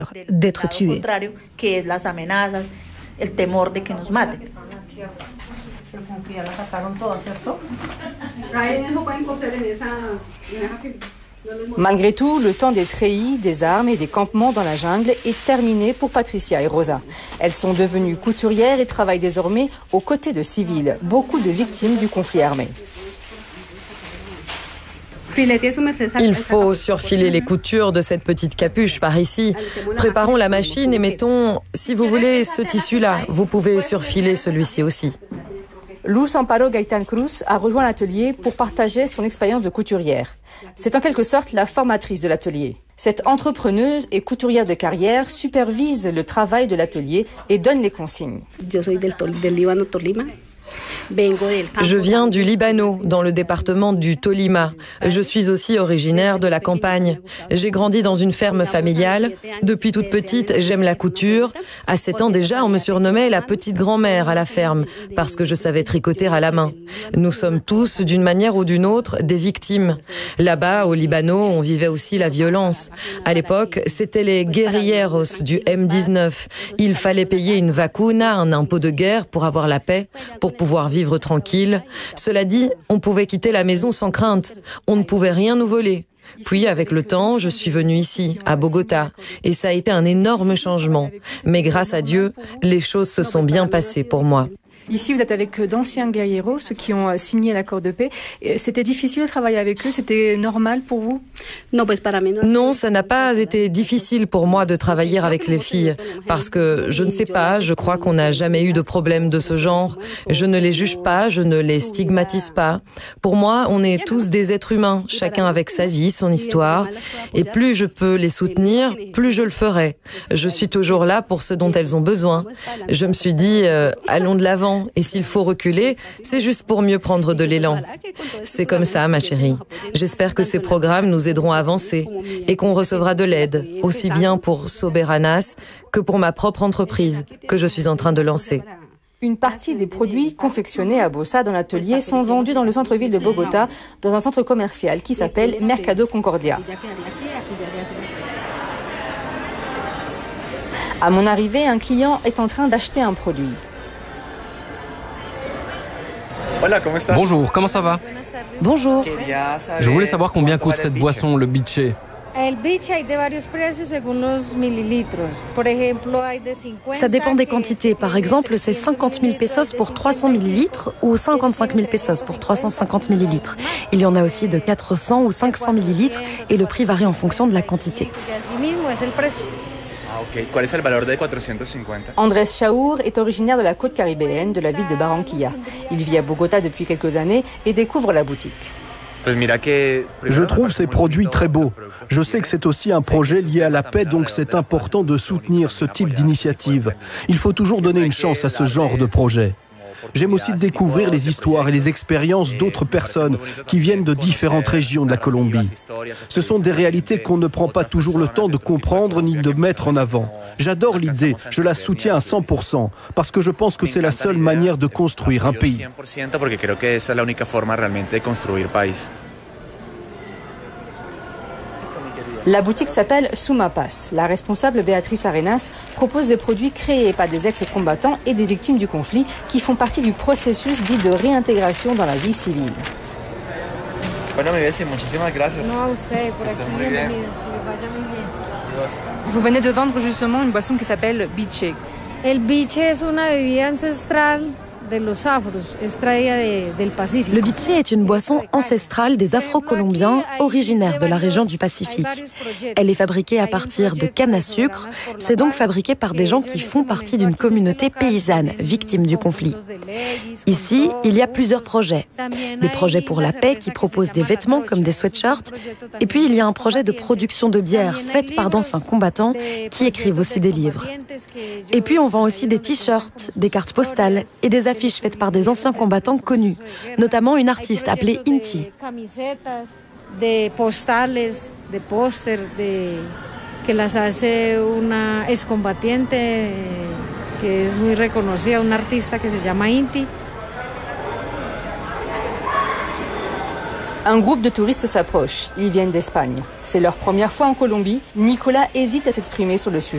d'être tués. Malgré tout, le temps des treillis, des armes et des campements dans la jungle est terminé pour Patricia et Rosa. Elles sont devenues couturières et travaillent désormais aux côtés de civils, beaucoup de victimes du conflit armé. Il faut surfiler les coutures de cette petite capuche par ici. Préparons la machine et mettons, si vous voulez, ce tissu-là. Vous pouvez surfiler celui-ci aussi. Luz Amparo Gaitán Cruz a rejoint l'atelier pour partager son expérience de couturière. C'est en quelque sorte la formatrice de l'atelier. Cette entrepreneuse et couturière de carrière supervise le travail de l'atelier et donne les consignes. Je viens du Libano, dans le département du Tolima. Je suis aussi originaire de la campagne. J'ai grandi dans une ferme familiale. Depuis toute petite, j'aime la couture. À 7 ans déjà, on me surnommait la petite grand-mère à la ferme, parce que je savais tricoter à la main. Nous sommes tous, d'une manière ou d'une autre, des victimes. Là-bas, au Libano, on vivait aussi la violence. À l'époque, c'était les guerrilleros du M19. Il fallait payer une vacuna, un impôt de guerre, pour avoir la paix, pour pouvoir vivre tranquille. Cela dit, on pouvait quitter la maison sans crainte. On ne pouvait rien nous voler. Puis, avec le temps, je suis venue ici, à Bogota, et ça a été un énorme changement. Mais grâce à Dieu, les choses se sont bien passées pour moi. Ici, vous êtes avec d'anciens guerrieros, ceux qui ont signé l'accord de paix. C'était difficile de travailler avec eux? C'était normal pour vous? Non, ça n'a pas été difficile pour moi de travailler avec les filles. Parce que, je ne sais pas, je crois qu'on n'a jamais eu de problème de ce genre. Je ne les juge pas, je ne les stigmatise pas. Pour moi, on est tous des êtres humains, chacun avec sa vie, son histoire. Et plus je peux les soutenir, plus je le ferai. Je suis toujours là pour ce dont elles ont besoin. Je me suis dit, allons de l'avant. Et s'il faut reculer, c'est juste pour mieux prendre de l'élan. C'est comme ça, ma chérie. J'espère que ces programmes nous aideront à avancer et qu'on recevra de l'aide, aussi bien pour Soberanas que pour ma propre entreprise que je suis en train de lancer. Une partie des produits confectionnés à Bossa dans l'atelier sont vendus dans le centre-ville de Bogota, dans un centre commercial qui s'appelle Mercado Concordia. À mon arrivée, un client est en train d'acheter un produit. Bonjour, comment ça va? Bonjour. Je voulais savoir combien coûte cette boisson, le biche. Ça dépend des quantités. Par exemple, c'est 50 000 pesos pour 300 millilitres ou 55 000 pesos pour 350 millilitres. Il y en a aussi de 400 ou 500 millilitres et le prix varie en fonction de la quantité. Andrés Chaour est originaire de la côte caribéenne, de la ville de Barranquilla. Il vit à Bogota depuis quelques années et découvre la boutique. Je trouve ces produits très beaux. Je sais que c'est aussi un projet lié à la paix, donc c'est important de soutenir ce type d'initiative. Il faut toujours donner une chance à ce genre de projet. J'aime aussi découvrir les histoires et les expériences d'autres personnes qui viennent de différentes régions de la Colombie. Ce sont des réalités qu'on ne prend pas toujours le temps de comprendre ni de mettre en avant. J'adore l'idée, je la soutiens à 100%, parce que je pense que c'est la seule manière de construire un pays. La boutique s'appelle Sumapas. La responsable Béatrice Arenas propose des produits créés par des ex-combattants et des victimes du conflit qui font partie du processus dit de réintégration dans la vie civile. Vous venez de vendre justement une boisson qui s'appelle biche. El biche es una bebida ancestral de los afros, extraída del Pacífico. Le biche est une boisson ancestrale des Afro-Colombiens originaires de la région du Pacifique. Elle est fabriquée à partir de canne à sucre. C'est donc fabriqué par des gens qui font partie d'une communauté paysanne, victime du conflit. Ici, il y a plusieurs projets. Des projets pour la paix qui proposent des vêtements comme des sweatshirts. Et puis, il y a un projet de production de bière faite par d'anciens combattants qui écrivent aussi des livres. Et puis, on vend aussi des t-shirts, des cartes postales et des affiches faites par des anciens combattants connus, notamment une artiste appelée Inti. De postales, de póster, que las hace una excombatiente que es muy reconocida, una artista que se llama Inti. Un groupe de touristes s'approche. Ils viennent d'Espagne. C'est leur première fois en Colombie. Nicolas hésite à s'exprimer sur le sujet.